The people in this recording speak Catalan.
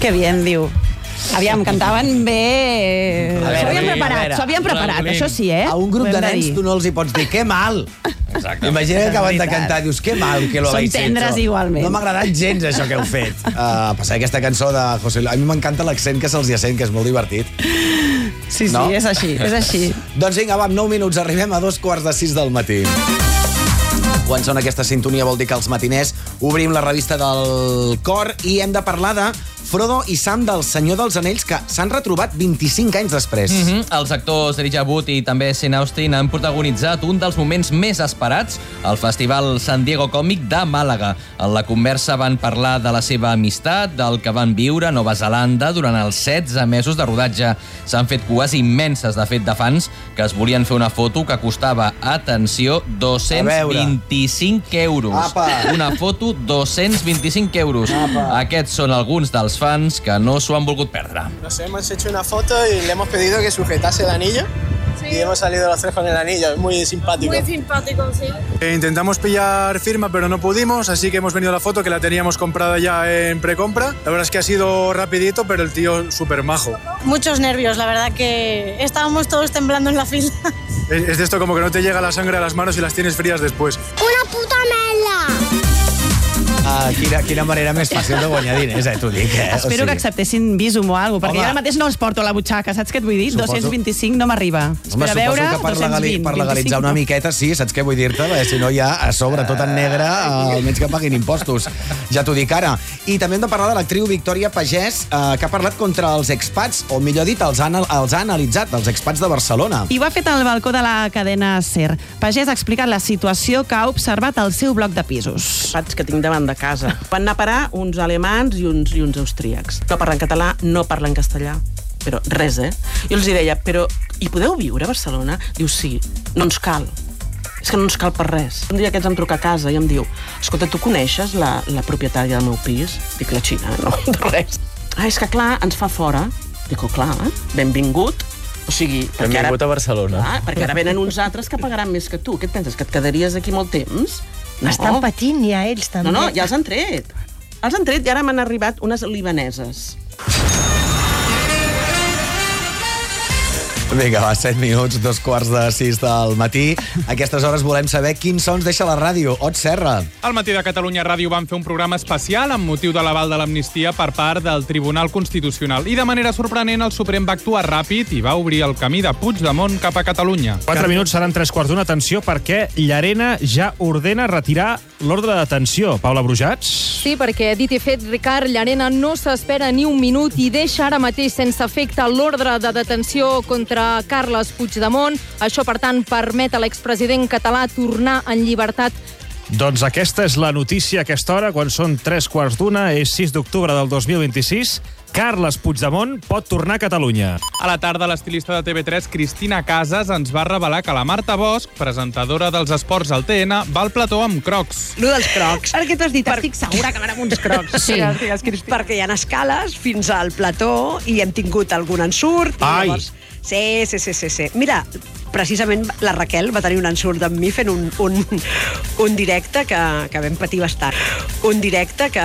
Que bien, diu. Aviam, cantaven bé... S'ho havien preparat, això sí, eh? A un grup de nens tu no els hi pots dir, que mal! Exacte. Imagina que acaben de cantar, dius, que mal que lo habéis hecho. Són tendres igualment. No m'ha agradat gens això que heu fet. Passar aquesta cançó de José Luis. A mi m'encanta l'accent que se'ls hi sent, que és molt divertit. Sí, no? És així, és així. Doncs vinga, va, amb 9 minuts, arribem a 5:45 del matí. Quan sona aquesta sintonia vol dir que els matiners obrim la revista del cor i hem de parlar de Frodo i Sam del Senyor dels Anells, que s'han retrobat 25 anys després. Els actors Elijah Wood i també Sean Astin han protagonitzat un dels moments més esperats al Festival San Diego Còmic de Màlaga. En la conversa van parlar de la seva amistat, del que van viure a Nova Zelanda durant els 16 mesos de rodatge. S'han fet cues immenses, de fet, de fans que es volien fer una foto que costava, atenció, 225 euros. Apa. Una foto, 225 euros. Apa. Aquests són alguns dels fans que no s'ho han volgut perdre. Nos hemos hecho una foto y le hemos pedido que sujetase el anillo. Sí. Y hemos salido los tres con el anillo, es muy simpático. Muy simpático, sí. Intentamos pillar firma, pero no pudimos, así que hemos venido a la foto, que la teníamos comprada ya en precompra. La verdad es que ha sido rapidito, pero el tío súper majo. Muchos nervios, la verdad que estábamos todos temblando en la fila. Es de esto como que no te llega la sangre a las manos y las tienes frías después. Una puta mela! Quina manera més fàcil de guanyar diners, t'ho dic, eh? Espero que acceptessin Bizum o alguna cosa, perquè Home. jo ara mateix no els porto a la butxaca, saps què et vull dir? Suposo. 225 no m'arriba. Home, Per veure, suposo que per 220. legalitzar una miqueta, sí, saps què vull dir-te? Si no, ja a sobre, tot en negre, almenys que paguin impostos. Ja t'ho dic ara. I també hem de parlar de l'actriu Victòria Pagès, que ha parlat contra els expats, o millor dit, els ha analitzat, els expats de Barcelona. I ho ha fet al balcó de la cadena SER. Pagès ha explicat la situació que ha observat al seu bloc de pisos. Expats que tinc davant de casa. Van anar a parar uns alemans i uns austríacs. No parlen català, no parlen castellà. Però res, eh? Jo els deia, però hi podeu viure a Barcelona? Diu, sí, no ens cal. És que no ens cal per res. Un dia aquests em truca a casa i em diu, escolta, tu coneixes la propietària del meu pis? Dic, la Xina, no, de res. És que clar, ens fa fora. Dic, clar, benvingut. O sigui, benvingut a Barcelona. Clar, perquè ara venen uns altres que pagaran més que tu. Què et penses, que et quedaries aquí molt temps? No. Estan patint ja ells, també. No, ja els han tret. Els han tret i ara m'han arribat unes libaneses. Vinga, va, 7 minuts, 5:45 del matí. A aquestes hores volem saber quins sons deixa la ràdio. Ot Serra. Al Matí de Catalunya Ràdio van fer un programa especial amb motiu de l'aval de l'amnistia per part del Tribunal Constitucional. I de manera sorprenent el Suprem va actuar ràpid i va obrir el camí de Puigdemont cap a Catalunya. 4 minuts seran 3:15. Atenció, perquè Llarena ja ordena retirar l'ordre de detenció. Paula Brujats? Sí, perquè, dit i fet, Ricard, Llarena no s'espera ni un minut i deixa ara mateix sense efecte l'ordre de detenció contra Carles Puigdemont. Això, per tant, permet a l'expresident català tornar en llibertat. Doncs aquesta és la notícia a aquesta hora, quan són 3:15, és 6 d'octubre del 2026. Carles Puigdemont pot tornar a Catalunya. A la tarda, l'estilista de TV3, Cristina Casas, ens va revelar que la Marta Bosch, presentadora dels esports al TN, va al plató amb crocs. Lo dels crocs. Per què t'has dit? Estic segura que van amb uns crocs. Sí. Perquè hi ha escales fins al plató i hem tingut algun ensurt. Ai! Llavors... Sí. Mira, precisament la Raquel va tenir un ensurt amb mi fent un directe que vam patir bastant. Un directe que